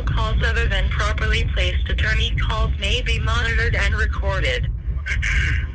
All calls other than properly placed attorney calls may be monitored and recorded.